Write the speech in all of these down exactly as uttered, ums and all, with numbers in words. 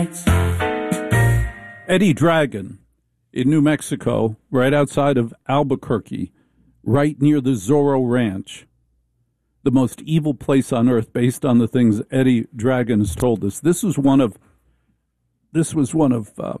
Eddie Dragon in New Mexico, right outside of Albuquerque, right near the Zorro Ranch, the most evil place on earth based on the things Eddie Dragon has told us. This was one of, this was one of, uh,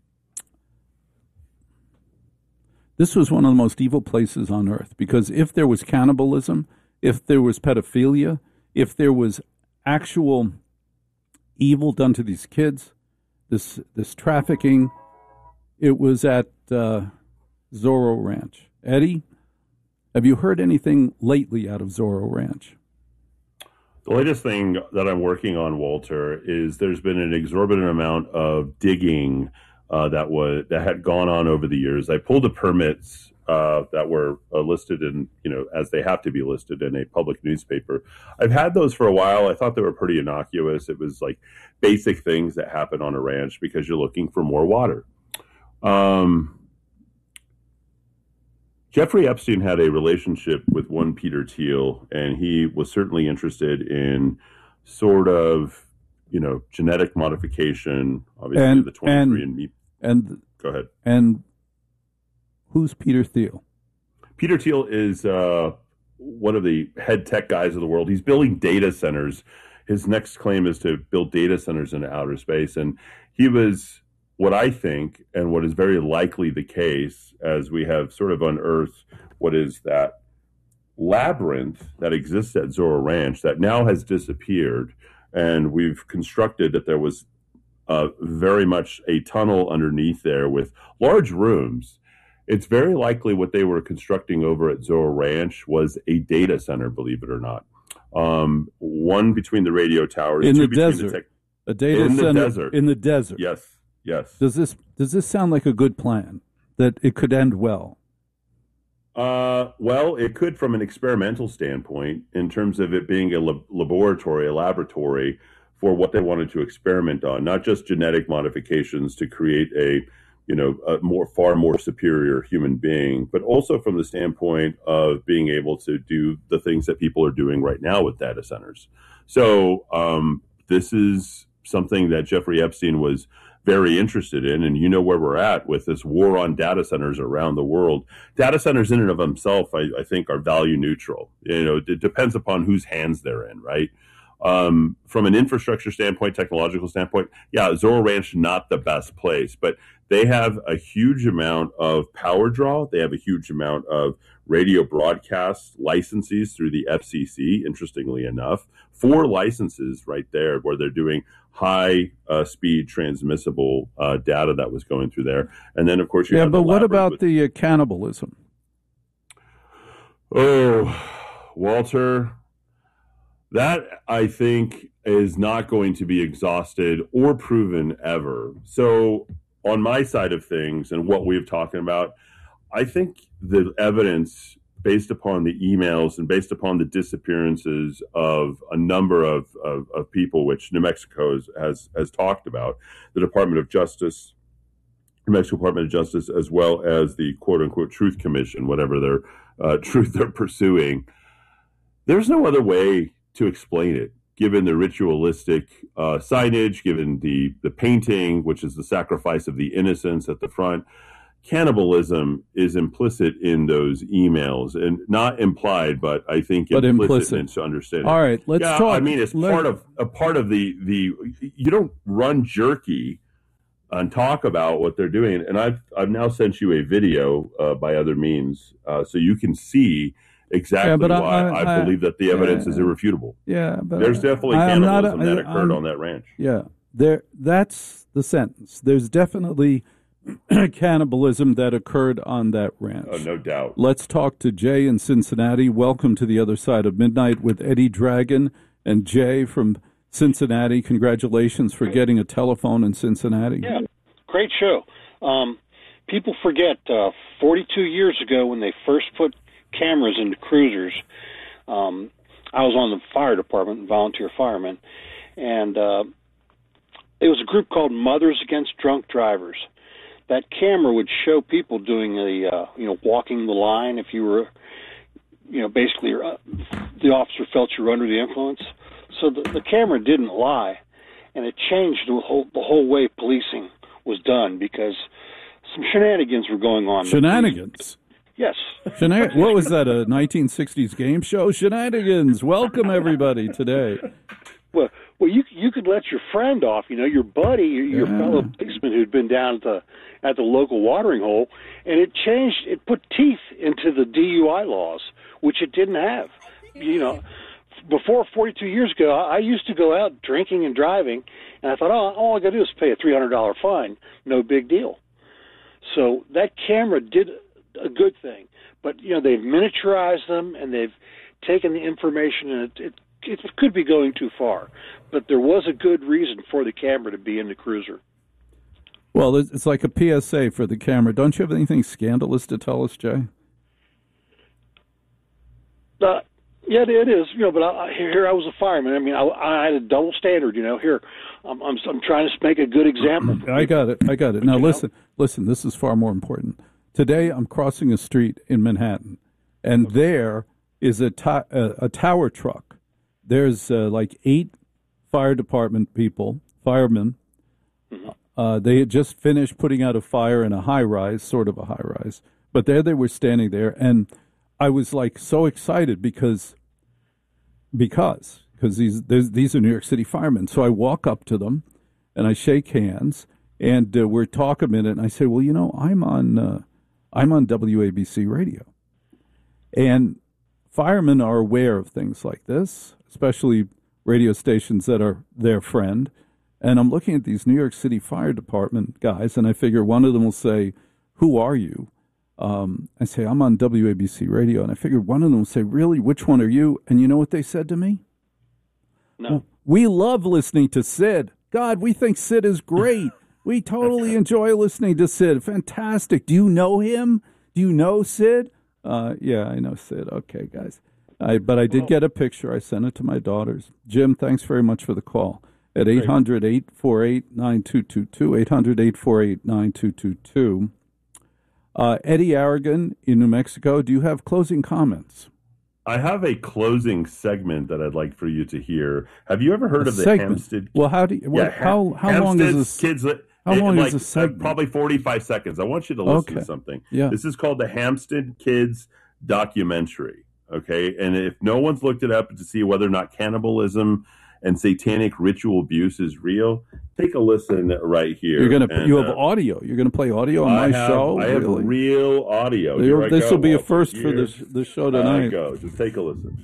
this was one of the most evil places on earth, because if there was cannibalism, if there was pedophilia, if there was actual evil done to these kids, this this trafficking, it was at uh, Zorro Ranch. Eddie, have you heard anything lately out of Zorro Ranch? The latest thing that I'm working on, Walter, is there's been an exorbitant amount of digging uh, that was that had gone on over the years. I pulled the permits uh, that were uh, listed in, you know, as they have to be listed in a public newspaper. I've had those for a while. I thought they were pretty innocuous. It was like basic things that happen on a ranch because you're looking for more water. Um, Jeffrey Epstein had a relationship with one Peter Thiel, and he was certainly interested in sort of, you know, genetic modification, obviously and, the twenty-three and me. And go ahead. And who's Peter Thiel? Peter Thiel is uh, one of the head tech guys of the world. He's building data centers. His next claim is to build data centers into outer space. And he was what I think, and what is very likely the case, as we have sort of unearthed what is that labyrinth that exists at Zorro Ranch that now has disappeared. And we've constructed that there was uh, very much a tunnel underneath there with large rooms. It's very likely what they were constructing over at Zorro Ranch was a data center, believe it or not. Um, one between the radio towers, in two the between desert, the tech- a data in center the desert. in the desert. Yes, yes. Does this does this sound like a good plan? That it could end well? Uh, well, it could from an experimental standpoint, in terms of it being a lab- laboratory, a laboratory for what they wanted to experiment on, not just genetic modifications to create a, you know, a more far more superior human being, but also from the standpoint of being able to do the things that people are doing right now with data centers. So um, this is something that Jeffrey Epstein was very interested in, and you know where we're at with this war on data centers around the world. Data centers in and of themselves, I, I think, are value neutral. You know, it depends upon whose hands they're in, right? Um, from an infrastructure standpoint, technological standpoint, yeah, Zorro Ranch, not the best place, but they have a huge amount of power draw. They have a huge amount of radio broadcast licenses through the F C C, interestingly enough. Four licenses right there where they're doing high uh, speed transmissible uh, data that was going through there. And then, of course, you yeah, have but the what about with- the uh, cannibalism? Oh, Walter, that I think is not going to be exhausted or proven ever. So on my side of things and what we've talking about, I think the evidence based upon the emails and based upon the disappearances of a number of, of, of people, which New Mexico has, has, has talked about, the Department of Justice, New Mexico Department of Justice, as well as the quote-unquote Truth Commission, whatever their uh, truth they're pursuing. There's no other way to explain it, given the ritualistic uh, signage, given the, the painting, which is the sacrifice of the innocents at the front. Cannibalism is implicit in those emails, and not implied, but I think but implicit, implicit. To understand it. All right, let's yeah, talk. I mean, it's Let, part of a part of the the. You don't run jerky and talk about what they're doing, and I've I've now sent you a video uh, by other means, uh, so you can see exactly yeah, but why I, I, I believe that the evidence yeah, is irrefutable. Yeah, but there's definitely I'm cannibalism not, I, that occurred I'm, on that ranch. Yeah, there. That's the sentence. There's definitely cannibalism that occurred on that ranch. Oh, no doubt. Let's talk to Jay in Cincinnati. Welcome to the other side of midnight with Eddie Dragon and Jay from Cincinnati. Congratulations for getting a telephone in Cincinnati. Yeah, great show. Um, people forget uh, forty-two years ago when they first put cameras into cruisers. Um, I was on the fire department, volunteer fireman, and uh, it was a group called Mothers Against Drunk Drivers. That camera would show people doing the, uh, you know, walking the line if you were, you know, basically uh, the officer felt you were under the influence. So the, the camera didn't lie. and it changed the whole the whole way policing was done because some shenanigans were going on. Shenanigans. Yes. Shenan- what was that, a nineteen sixties game show? Shenanigans. Welcome, everybody, today. Well, well, you you could let your friend off, you know, your buddy, your, your Yeah. fellow policeman who'd been down at the at the local watering hole, and it changed. It put teeth into the D U I laws, which it didn't have. You know, before forty-two years ago, I used to go out drinking and driving, and I thought, oh, all I got to do is pay a three hundred dollar fine, no big deal. So that camera did a good thing, but you know they've miniaturized them and they've taken the information, and it, it it could be going too far. But there was a good reason for the camera to be in the cruiser. Well, it's it's like a P S A for the camera. Don't you have anything scandalous to tell us, Jay? Uh, yeah, it is. You know, but I, here I was a fireman. I mean, I, I had a double standard. You know, here I'm I'm, I'm trying to make a good example. I got it. I got it. Now You know? listen, listen. This is far more important. Today, I'm crossing a street in Manhattan, and there is a to- a, a tower truck. There's uh, like eight fire department people, firemen. Mm-hmm. Uh, they had just finished putting out a fire in a high rise, sort of a high rise. But there they were standing there, and I was like so excited because because because these there's, these are New York City firemen. So I walk up to them, and I shake hands, and uh, we're talking a minute, and I say, well, you know, I'm on. Uh, I'm on W A B C radio. And firemen are aware of things like this, especially radio stations that are their friend. And I'm looking at these New York City Fire Department guys, and I figure one of them will say, who are you? Um, I say, I'm on W A B C radio. And I figured one of them will say, really, which one are you? And you know what they said to me? No. We love listening to Sid. God, we think Sid is great. We totally enjoy listening to Sid. Fantastic. Do you know him? Do you know Sid? Uh, yeah, I know Sid. Okay, guys. I, but I did get a picture. I sent it to my daughters. Jim, thanks very much for the call. At eight hundred, eight four eight, nine two two two, eight hundred, eight four eight, nine two two two. Uh, Eddie Aragon in New Mexico, do you have closing comments? I have a closing segment that I'd like for you to hear. Have you ever heard A of the segment? Hampstead? Well, how do you, what, Yeah, how how long is Hampstead's this? Kids, How it- long like, is this segment? uh, probably forty-five seconds. I want you to listen Okay. to something. Yeah. This is called the Hampstead Kids documentary. Okay, and if no one's looked it up to see whether or not cannibalism and satanic ritual abuse is real, take a listen right here. You're gonna And, you have uh, audio. You're gonna play audio on I my have, show. I have really? real audio. You're- Here I this go, will be a Walter. first for Here this this show I tonight. go. Just take a listen.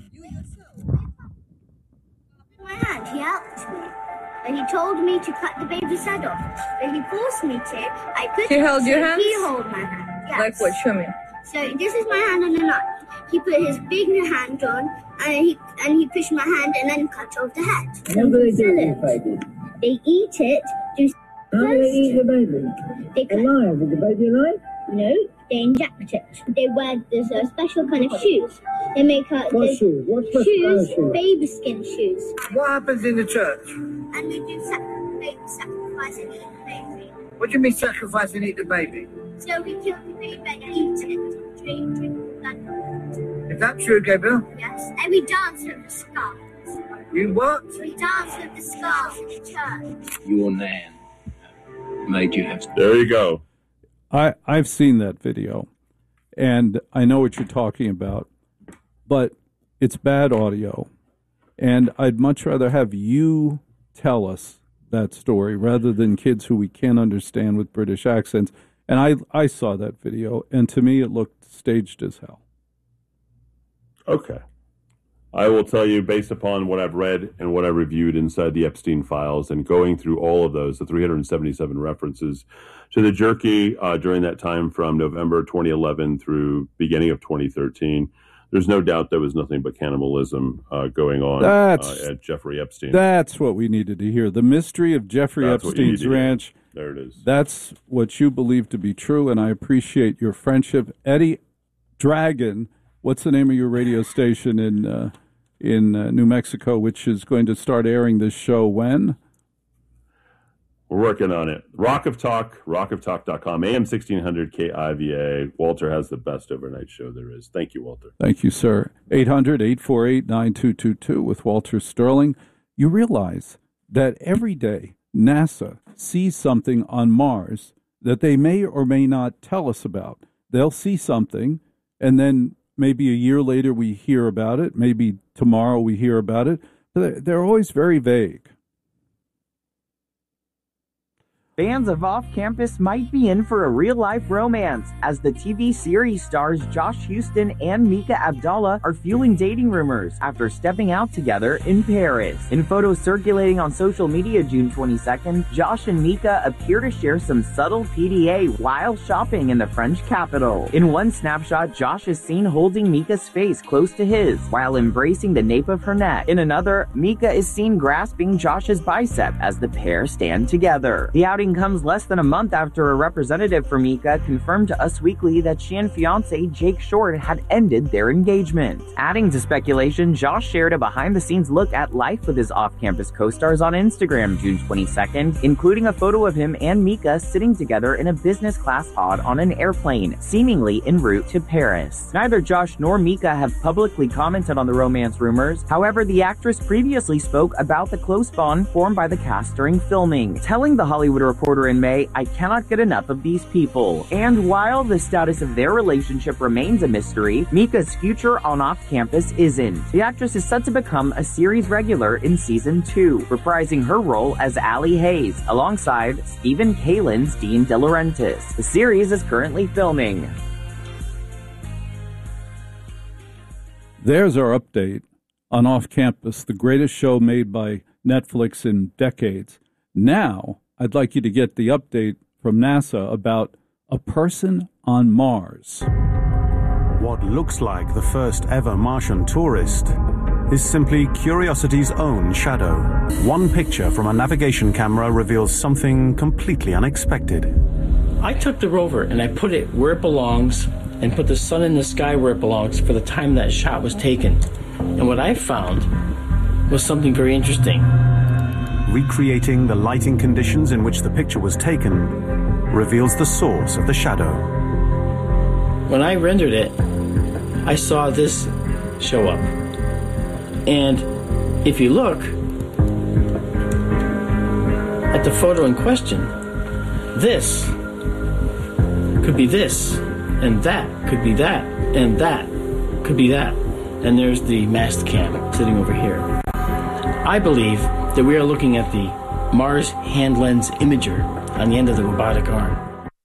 My hand, he helped me. And he told me to cut the baby's head off. But he forced me to. I could He held your hand? He held my hand. Yes. Like what? Show me. So this is my hand on the knife. He put his big hand on, and he and he pushed my hand and then cut off the head. How do they Sell do it. it, baby? They eat it. Do How do they eat the baby? they cut, Alive? Is the baby alive? no, they inject it. They wear this uh, special kind of shoes. They make uh, What they- shoes? What special kind of shoes, shoes? baby skin shoes. What happens in the church? And they do sac- baby sacrifice and eat the baby. What do you mean sacrifice and eat the baby? So we kill the baby and eat it. Drink, drink the blood of it. Is that true, Gabriel? Yes. And we dance with the skulls. You what? We dance with the skulls in the church. Your nan made you have There you go. I I've seen that video, and I know what you're talking about, but it's bad audio, and I'd much rather have you tell us that story rather than kids who we can't understand with British accents. And I I saw that video, and to me it looked staged as hell. Okay. I will tell you, based upon what I've read and what I reviewed inside the Epstein files and going through all of those, the three hundred seventy-seven references to the jerky uh, during that time from November twenty eleven through beginning of twenty thirteen, there's no doubt there was nothing but cannibalism uh, going on That's- uh, at Jeffrey Epstein. That's what we needed to hear. The mystery of Jeffrey That's what you need Epstein's to hear. ranch. There it is. That's what you believe to be true, and I appreciate your friendship. Eddie Dragon, what's the name of your radio station in uh, in uh, New Mexico, which is going to start airing this show when? We're working on it. Rock of Talk, rock of talk dot com, A M sixteen hundred K I V A. Walter has the best overnight show there is. Thank you, Walter. Thank you, sir. eight hundred, eight four eight, nine two two two with Walter Sterling. You realize that every day NASA sees something on Mars that they may or may not tell us about. They'll see something, and then maybe a year later we hear about it. Maybe tomorrow we hear about it. But they're always very vague. Fans of Off Campus might be in for a real-life romance, as the T V series stars Josh Houston and Mika Abdallah are fueling dating rumors after stepping out together in Paris. In photos circulating on social media June twenty-second, Josh and Mika appear to share some subtle P D A while shopping in the French capital. In one snapshot, Josh is seen holding Mika's face close to his while embracing the nape of her neck. In another, Mika is seen grasping Josh's bicep as the pair stand together. The outing comes less than a month after a representative for Mika confirmed to Us Weekly that she and fiancé Jake Short had ended their engagement. Adding to speculation, Josh shared a behind-the-scenes look at life with his off-campus co-stars on Instagram June twenty-second, including a photo of him and Mika sitting together in a business-class pod on an airplane, seemingly en route to Paris. Neither Josh nor Mika have publicly commented on the romance rumors. However, the actress previously spoke about the close bond formed by the cast during filming, telling The Hollywood Reporter in May, "I cannot get enough of these people." And while the status of their relationship remains a mystery, Mika's future on Off Campus isn't. The actress is set to become a series regular in season two, reprising her role as Allie Hayes, alongside Stephen Kalin's Dean De Laurentiis. The series is currently filming. There's our update on Off Campus, the greatest show made by Netflix in decades. Now, I'd like you to get the update from NASA about a person on Mars. What looks like the first ever Martian tourist is simply Curiosity's own shadow. One picture from a navigation camera reveals something completely unexpected. I took the rover and I put it where it belongs and put the sun in the sky where it belongs for the time that shot was taken. And what I found was something very interesting. Recreating the lighting conditions in which the picture was taken reveals the source of the shadow. When I rendered it, I saw this show up. And if you look at the photo in question, this could be this, and that could be that, and that could be that. And there's the mast cam sitting over here. I believe that we are looking at the Mars hand lens imager on the end of the robotic arm.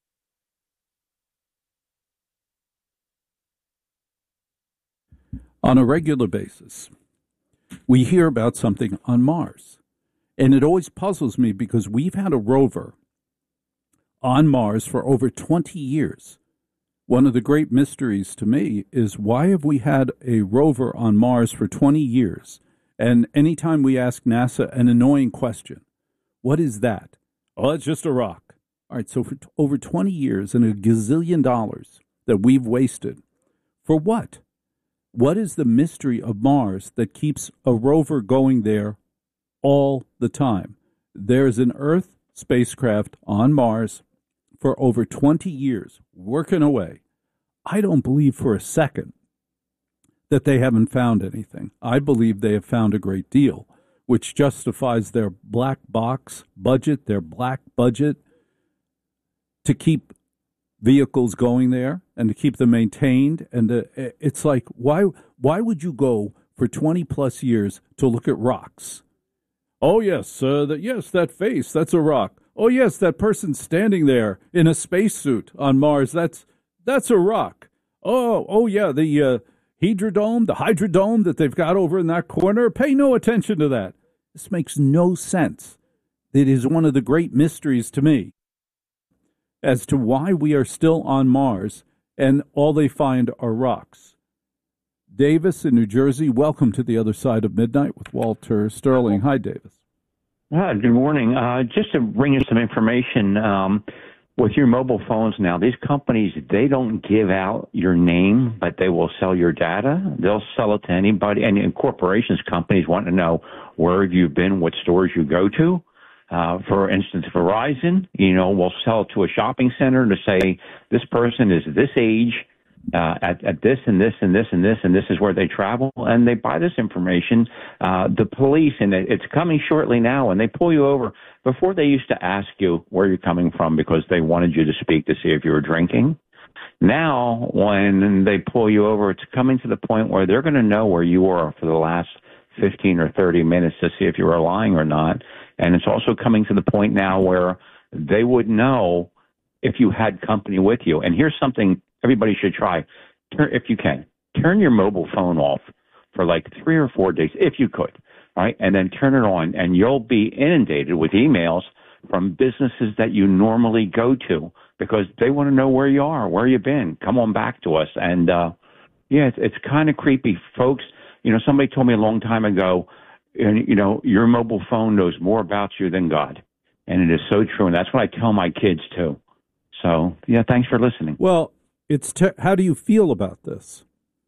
On a regular basis, we hear about something on Mars. And it always puzzles me because we've had a rover on Mars for over twenty years. One of the great mysteries to me is, why have we had a rover on Mars for twenty years? And anytime we ask NASA an annoying question, what is that? Oh, it's just a rock. All right, so for t- over twenty years and a gazillion dollars that we've wasted, for what? What is the mystery of Mars that keeps a rover going there all the time? There's an Earth spacecraft on Mars for over twenty years, working away. I don't believe for a second that they haven't found anything. I believe they have found a great deal, which justifies their black box budget, their black budget, to keep vehicles going there and to keep them maintained. And uh, it's like, why why would you go for twenty plus years to look at rocks? Oh, yes, uh, that, yes, that face, that's a rock. Oh, yes, that person standing there in a spacesuit on Mars, that's that's a rock. Oh, oh yeah, the uh, Hydrodome, the Hydrodome that they've got over in that corner, pay no attention to that. This makes no sense. It is one of the great mysteries to me as to why we are still on Mars and all they find are rocks. Davis in New Jersey, welcome to the other side of midnight with Walter Sterling. Hi, Davis. Hi, good morning. Uh, just to bring you some information, um, with your mobile phones now, these companies, they don't give out your name, but they will sell your data. They'll sell it to anybody. And, and corporations, companies want to know where you've been, what stores you go to. Uh, for instance, Verizon, you know, will sell it to a shopping center to say this person is this age, uh, at, at this and this and this and this, and this is where they travel, and they buy this information. Uh, the police, and it, it's coming shortly now, and they pull you over. Before, they used to ask you where you're coming from because they wanted you to speak to see if you were drinking. Now, when they pull you over, it's coming to the point where they're going to know where you were for the last fifteen or thirty minutes to see if you were lying or not. And it's also coming to the point now where they would know if you had company with you. And here's something everybody should try. Turn, if you can, turn your mobile phone off for like three or four days, if you could, all right? And then turn it on, and you'll be inundated with emails from businesses that you normally go to because they want to know where you are, where you've been. Come on back to us. And, uh, yeah, it's, it's kind of creepy, folks. You know, somebody told me a long time ago, you know, your mobile phone knows more about you than God. And it is so true. And that's what I tell my kids, too. So, yeah, thanks for listening. Well, it's te- how do you feel about this?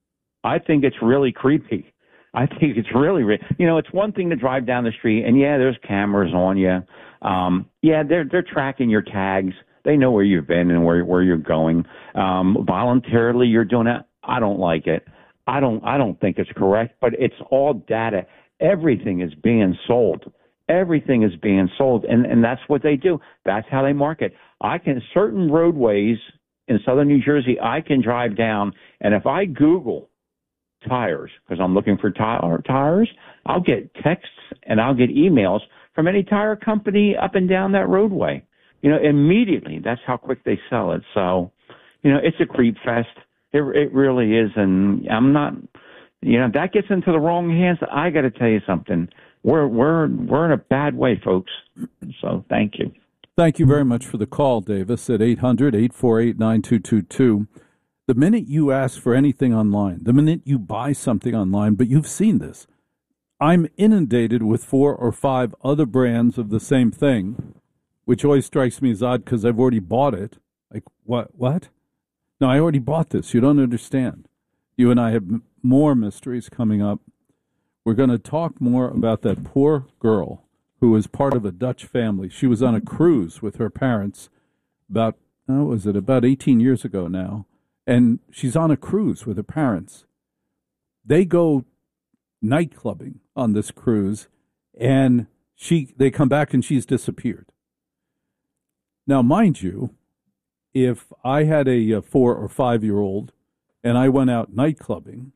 I think it's really creepy. I think it's really, re- you know, it's one thing to drive down the street, and, yeah, there's cameras on you. Um, yeah, they're they're tracking your tags. They know where you've been and where where you're going. Um, voluntarily, you're doing it. I don't like it. I don't I don't think it's correct, but it's all data. Everything is being sold. Everything is being sold, and, and that's what they do. That's how they market. I can, certain roadways in southern New Jersey, I can drive down, and if I Google tires, because I'm looking for tire, tires, I'll get texts and I'll get emails from any tire company up and down that roadway. You know, immediately. That's how quick they sell it. So, you know, it's a creep fest. It, it really is, and I'm not, you know, that gets into the wrong hands. I got to tell you something. We're we're we're in a bad way, folks. So thank you. Thank you very much for the call, Davis, at eight hundred, eight four eight, nine two two two. The minute you ask for anything online, the minute you buy something online, but you've seen this, I'm inundated with four or five other brands of the same thing, which always strikes me as odd because I've already bought it. Like, what? What? No, I already bought this. You don't understand. You and I have m- more mysteries coming up. We're going to talk more about that poor girl who was part of a Dutch family. She was on a cruise with her parents about, oh, was it about eighteen years ago now? And she's on a cruise with her parents. They go night clubbing on this cruise, and she they come back and she's disappeared. Now, mind you, if I had a, a four or five-year-old and I went out night clubbing,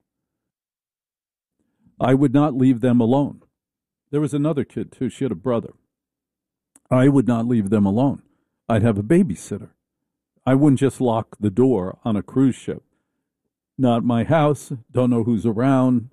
I would not leave them alone. There was another kid, too. She had a brother. I would not leave them alone. I'd have a babysitter. I wouldn't just lock the door on a cruise ship. Not my house. Don't know who's around.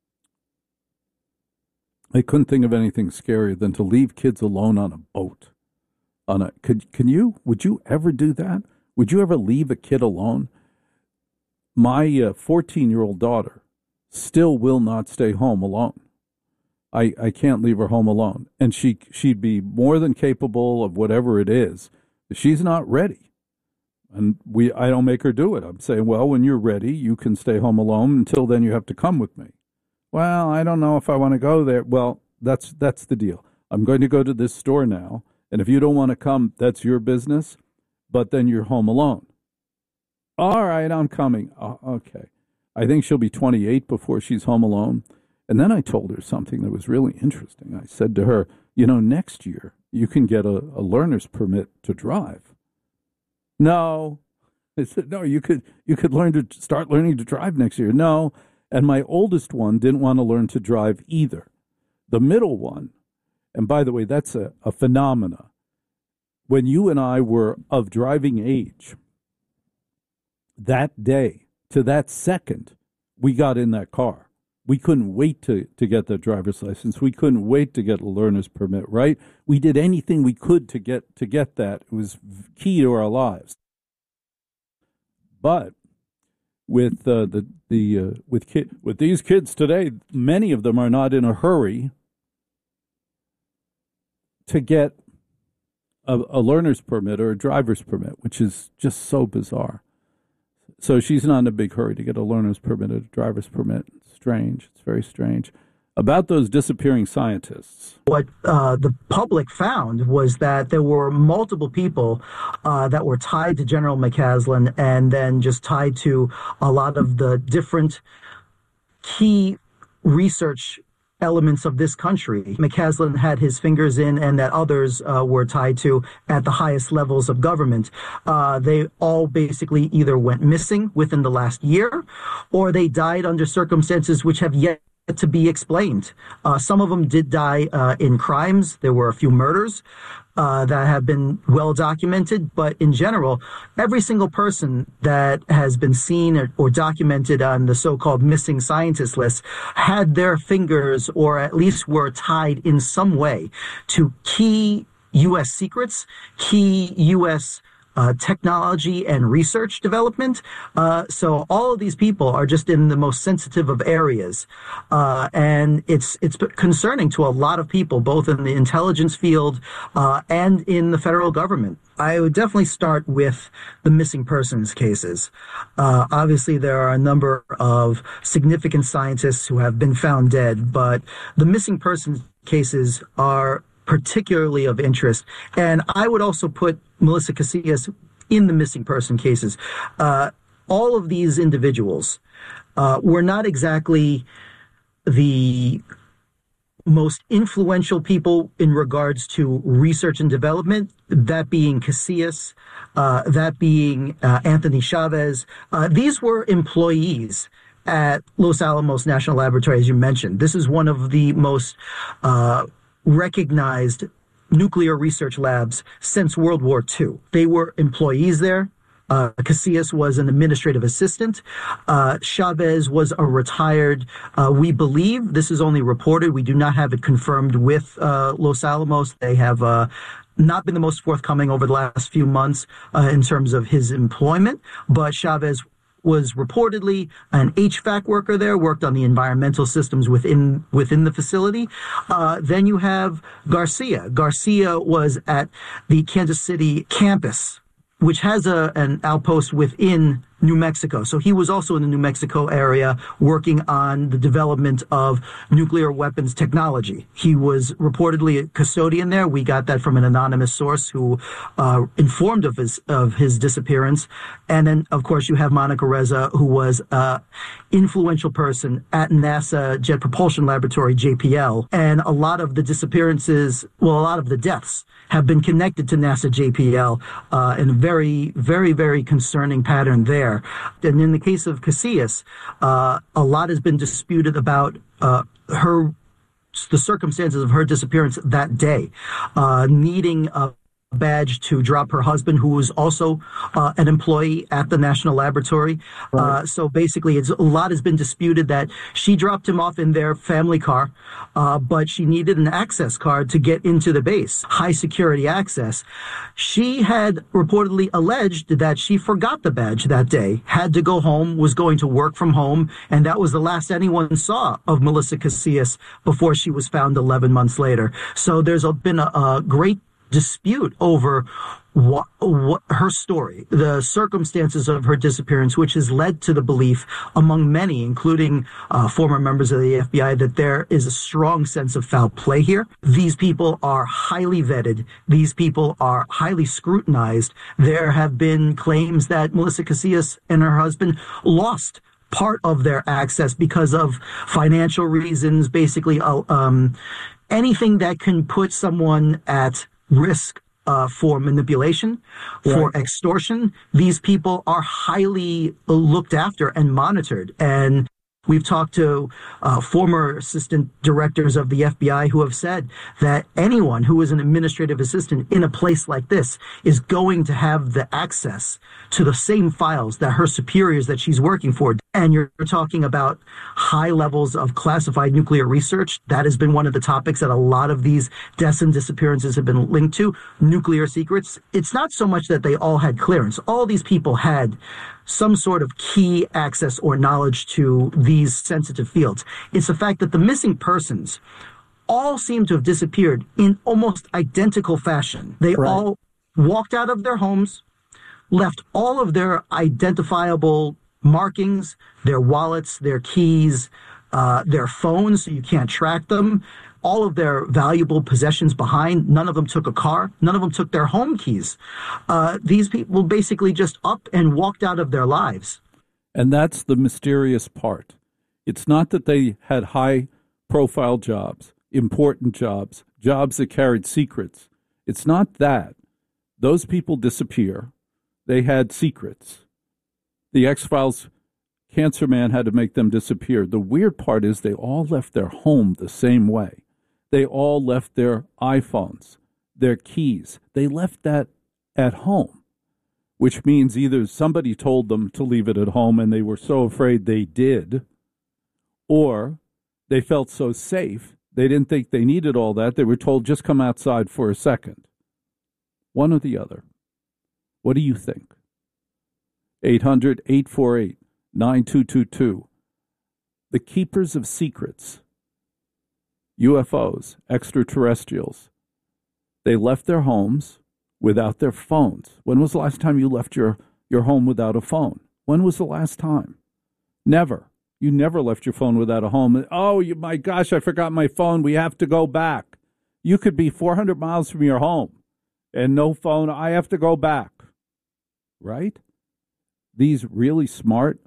I couldn't think of anything scarier than to leave kids alone on a boat. On a could can you? Would you ever do that? Would you ever leave a kid alone? My uh, fourteen-year-old daughter still will not stay home alone. I, I can't leave her home alone. And she, she'd be more than capable of whatever it is. She's not ready. And we I don't make her do it. I'm saying, well, when you're ready, you can stay home alone. Until then, you have to come with me. Well, I don't know if I want to go there. Well, that's that's the deal. I'm going to go to this store now. And if you don't want to come, that's your business. But then you're home alone. All right, I'm coming. Oh, okay. I think she'll be twenty-eight before she's home alone. And then I told her something that was really interesting. I said to her, you know, next year you can get a, a learner's permit to drive. No. I said, no, you could you could learn to start learning to drive next year. No. And my oldest one didn't want to learn to drive either. The middle one, and by the way, that's a, a phenomena. When you and I were of driving age, that day to that second, we got in that car. We couldn't wait to, to get the driver's license. We couldn't wait to get a learner's permit, right? We did anything we could to get to get that. It was key to our lives. But with uh, the the uh, with kid with these kids today, many of them are not in a hurry to get a, a learner's permit or a driver's permit, which is just so bizarre. So she's not in a big hurry to get a learner's permit or a driver's permit. It's strange. It's very strange. about those disappearing scientists. What uh, the public found was that there were multiple people uh, that were tied to General McCaslin and then just tied to a lot of the different key research elements of this country. McCaslin had his fingers in, and that others uh, were tied to at the highest levels of government. Uh, they all basically either went missing within the last year, or they died under circumstances which have yet to be explained. Uh, some of them did die uh, in crimes. There were a few murders uh, that have been well documented, but in general, every single person that has been seen or, or documented on the so-called missing scientist list had their fingers, or at least were tied in some way to key U S secrets, key U S Uh, technology and research development. Uh, so all of these people are just in the most sensitive of areas. Uh, and it's it's concerning to a lot of people, both in the intelligence field uh, and in the federal government. I would definitely start with the missing persons cases. Uh, obviously, there are a number of significant scientists who have been found dead, but the missing persons cases are particularly of interest. And I would also put Melissa Casillas in the missing person cases. Uh, all of these individuals uh, were not exactly the most influential people in regards to research and development, that being Casillas, uh, that being uh, Anthony Chavez. Uh, these were employees at Los Alamos National Laboratory, as you mentioned. This is one of the most uh, recognized nuclear research labs since World War Two. They were employees there. Uh, Casillas was an administrative assistant. Uh, Chavez was a retired, uh, we believe, this is only reported, we do not have it confirmed with uh, Los Alamos. They have uh, not been the most forthcoming over the last few months uh, in terms of his employment, but Chavez was reportedly an H V A C worker there, worked on the environmental systems within within the facility. Uh, then you have Garcia. Garcia was at the Kansas City campus, which has a an outpost within New Mexico. So he was also in the New Mexico area working on the development of nuclear weapons technology. He was reportedly a custodian there. We got that from an anonymous source who uh, informed of his of his disappearance. And then, of course, you have Monica Reza, who was an influential person at NASA Jet Propulsion Laboratory, J P L. And a lot of the disappearances, well, a lot of the deaths have been connected to NASA J P L uh, in a very, very, very concerning pattern there. And in the case of Casillas, uh, a lot has been disputed about uh, her, the circumstances of her disappearance that day, uh, needing a badge to drop her husband, who was also uh, an employee at the National Laboratory. Right. Uh, so basically, it's, a lot has been disputed that she dropped him off in their family car, uh, but she needed an access card to get into the base, high security access. She had reportedly alleged that she forgot the badge that day, had to go home, was going to work from home, and that was the last anyone saw of Melissa Casillas before she was found eleven months later. So there's a, been a, a great dispute over what, what her story, the circumstances of her disappearance, which has led to the belief among many, including uh, former members of the F B I, that there is a strong sense of foul play here. These people are highly vetted. These people are highly scrutinized. There have been claims that Melissa Casillas and her husband lost part of their access because of financial reasons, basically uh, um, anything that can put someone at risk uh, for manipulation, right, for extortion. These people are highly looked after and monitored. And we've talked to uh, former assistant directors of the F B I who have said that anyone who is an administrative assistant in a place like this is going to have the access to the same files that her superiors that she's working for. And you're talking about high levels of classified nuclear research. That has been one of the topics that a lot of these deaths and disappearances have been linked to. Nuclear secrets. It's not so much that they all had clearance. All these people had some sort of key access or knowledge to these sensitive fields. It's the fact that the missing persons all seem to have disappeared in almost identical fashion. They right. all walked out of their homes, left all of their identifiable markings, their wallets, their keys, uh, their phones, so you can't track them, all of their valuable possessions behind. None of them took a car. None of them took their home keys. Uh, these people basically just up and walked out of their lives. And that's the mysterious part. It's not that they had high-profile jobs, important jobs, jobs that carried secrets. It's not that. Those people disappear. They had secrets. The X-Files cancer man had to make them disappear. The weird part is they all left their home the same way. They all left their iPhones, their keys. They left that at home, which means either somebody told them to leave it at home and they were so afraid they did, or they felt so safe they didn't think they needed all that. They were told, just come outside for a second. One or the other. What do you think? eight hundred, eight four eight, nine two two two. The keepers of secrets, U F Os, extraterrestrials, they left their homes without their phones. When was the last time you left your, your home without a phone? When was the last time? Never. You never left your phone without a home. Oh, you, my gosh, I forgot my phone. We have to go back. You could be four hundred miles from your home and no phone. I have to go back. Right? These really smart,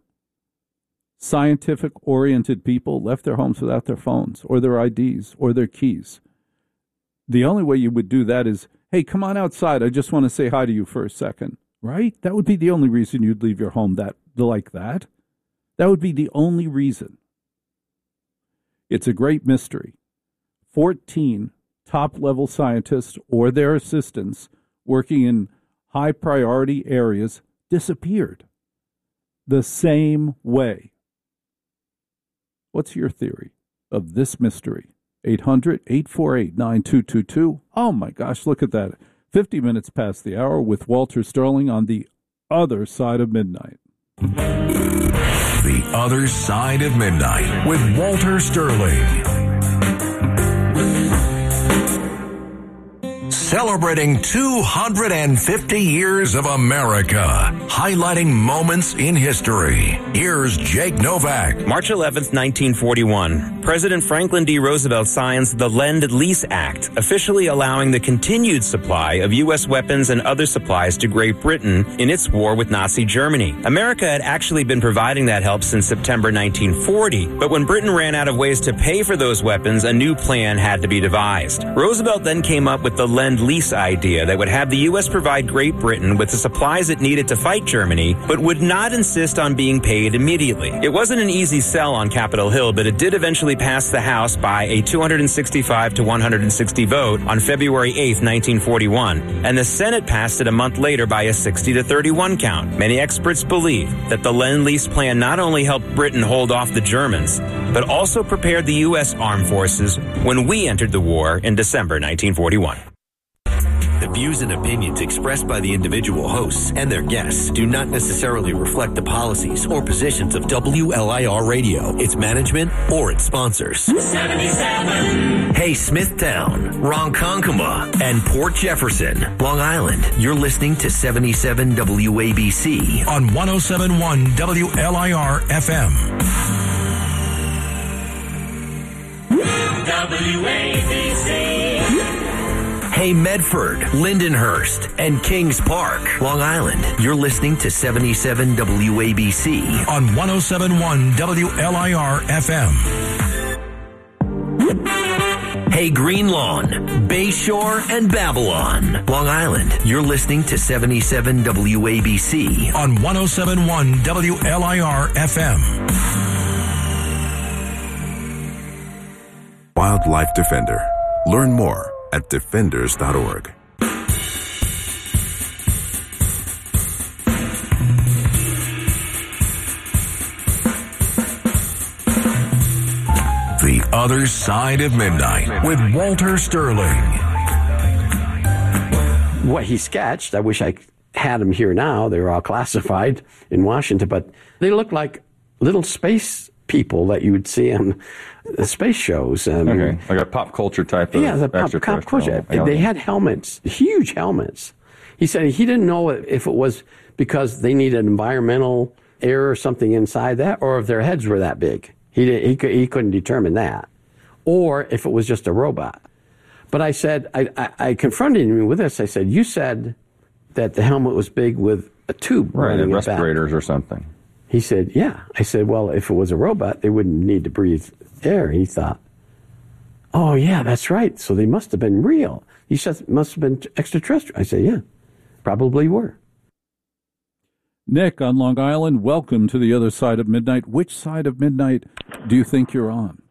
scientific-oriented people left their homes without their phones or their I Ds or their keys. The only way you would do that is, hey, come on outside. I just want to say hi to you for a second. Right? That would be the only reason you'd leave your home that like that. That would be the only reason. It's a great mystery. fourteen top-level scientists or their assistants working in high-priority areas disappeared the same way. What's your theory of this mystery? eight hundred, eight four eight, nine two two two. Oh, my gosh, look at that. fifty minutes past the hour with Walter Sterling on the other side of midnight. The Other Side of Midnight with Walter Sterling. Celebrating two hundred fifty years of America, highlighting moments in history. Here's Jake Novak. March eleventh, nineteen forty-one. President Franklin D. Roosevelt signs the Lend-Lease Act, officially allowing the continued supply of U S weapons and other supplies to Great Britain in its war with Nazi Germany. America had actually been providing that help since September nineteen forty, but when Britain ran out of ways to pay for those weapons, a new plan had to be devised. Roosevelt then came up with the Lend-Lease idea that would have the U S provide Great Britain with the supplies it needed to fight Germany, but would not insist on being paid immediately. It wasn't an easy sell on Capitol Hill, but it did eventually pass the House by a two hundred sixty-five to one hundred sixty vote on February eighth, nineteen forty-one, and the Senate passed it a month later by a sixty to thirty-one count. Many experts believe that the Lend-Lease plan not only helped Britain hold off the Germans, but also prepared the U S armed forces when we entered the war in December nineteen forty-one. The views and opinions expressed by the individual hosts and their guests do not necessarily reflect the policies or positions of W L I R Radio, its management, or its sponsors. seventy-seven Hey, Smithtown, Ronkonkoma, and Port Jefferson, Long Island. You're listening to seventy-seven W A B C on one oh seven point one W L I R F M. W A B C. Hey, Medford, Lindenhurst, and Kings Park, Long Island. You're listening to seventy-seven W A B C on one oh seven point one W L I R F M. Hey, Green Lawn, Bayshore, and Babylon, Long Island. You're listening to seventy-seven W A B C on one oh seven point one W L I R F M. Wildlife Defender. Learn more at defenders dot org. The Other Side of Midnight with Walter Sterling. What he sketched, I wish I had them here now. They were all classified in Washington, but they look like little space people that you would see on the space shows. Um, okay, like a pop culture type of yeah, the pop, pop culture. Alien. They had helmets, huge helmets. He said he didn't know if it was because they needed environmental air or something inside that, or if their heads were that big. He, did, he, he couldn't determine that. Or if it was just a robot. But I said, I, I, I confronted him with this. I said, you said that the helmet was big with a tube. Right, running and it respirators back. or something. He said, yeah. I said, well, if it was a robot, they wouldn't need to breathe air. He thought, oh, yeah, that's right. So they must have been real. He said, must have been extraterrestrial. I said, yeah, probably were. Nick on Long Island, welcome to the other side of midnight. Which side of midnight do you think you're on?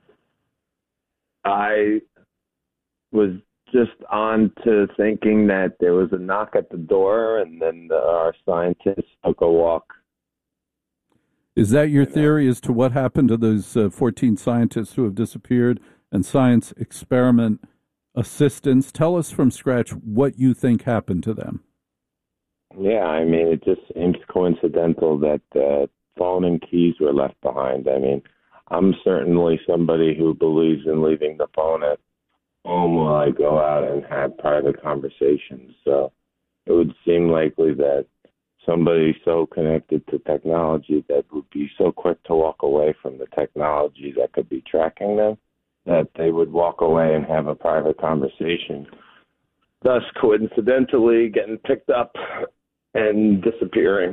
I was just on to thinking that there was a knock at the door and then the, our scientists took a walk. Is that your theory as to what happened to those uh, fourteen scientists who have disappeared and science experiment assistants? Tell us from scratch what you think happened to them. Yeah, I mean, it just seems coincidental that uh, phone and keys were left behind. I mean, I'm certainly somebody who believes in leaving the phone at home while I go out and have private conversations. So it would seem likely that somebody so connected to technology that would be so quick to walk away from the technology that could be tracking them, that they would walk away and have a private conversation, thus coincidentally getting picked up and disappearing.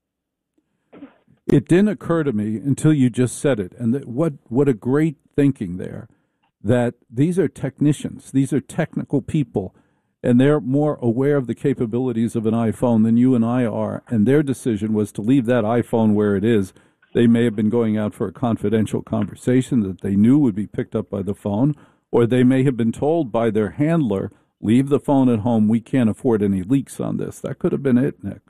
It didn't occur to me until you just said it, and that what what a great thinking there, that these are technicians, these are technical people, and they're more aware of the capabilities of an iPhone than you and I are, and their decision was to leave that iPhone where it is. They may have been going out for a confidential conversation that they knew would be picked up by the phone, or they may have been told by their handler, leave the phone at home, we can't afford any leaks on this. That could have been it, Nick.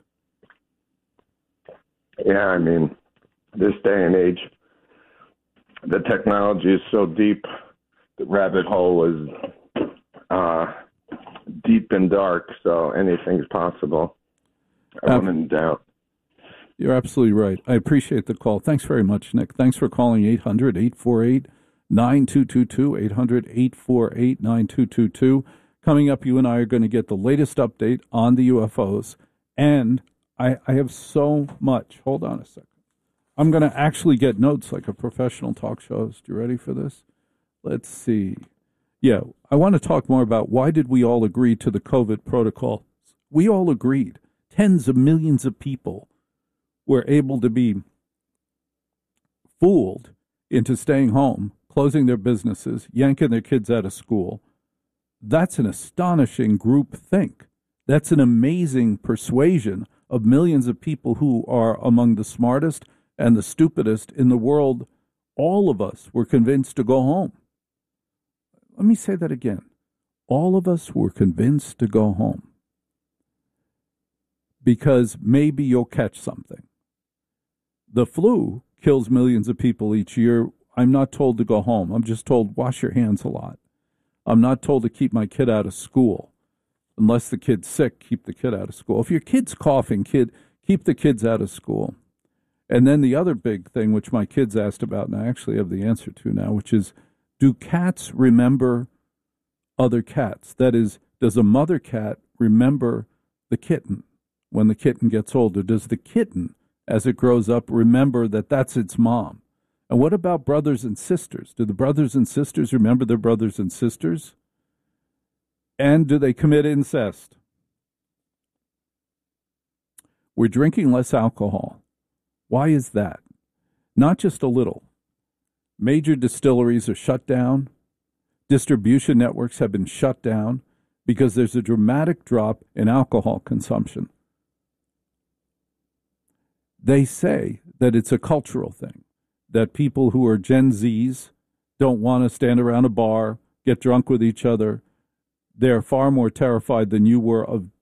Yeah, I mean, this day and age, the technology is so deep, the rabbit hole is uh, deep and dark, so anything's possible. I wouldn't doubt. You're absolutely right. I appreciate the call. Thanks very much, Nick. Thanks for calling eight hundred, eight four eight, nine two two two, eight hundred, eight four eight, nine two two two. Coming up, you and I are going to get the latest update on the U F Os, and I, I have so much. Hold on a second. I'm going to actually get notes like a professional talk show host. You ready for this? Let's see. Yeah, I want to talk more about why did we all agree to the COVID protocol. We all agreed. Tens of millions of people were able to be fooled into staying home, closing their businesses, yanking their kids out of school. That's an astonishing group think. That's an amazing persuasion of millions of people who are among the smartest and the stupidest in the world. All of us were convinced to go home. Let me say that again. All of us were convinced to go home because maybe you'll catch something. The flu kills millions of people each year. I'm not told to go home. I'm just told wash your hands a lot. I'm not told to keep my kid out of school. Unless the kid's sick, keep the kid out of school. If your kid's coughing, kid, keep the kids out of school. And then the other big thing, which my kids asked about, and I actually have the answer to now, which is, do cats remember other cats? That is, does a mother cat remember the kitten when the kitten gets older? Does the kitten, as it grows up, remember that that's its mom? And what about brothers and sisters? Do the brothers and sisters remember their brothers and sisters? And do they commit incest? We're drinking less alcohol. Why is that? Not just a little. Major distilleries are shut down. Distribution networks have been shut down because there's a dramatic drop in alcohol consumption. They say that it's a cultural thing, that people who are Gen Zs don't want to stand around a bar, get drunk with each other. They're far more terrified than you were of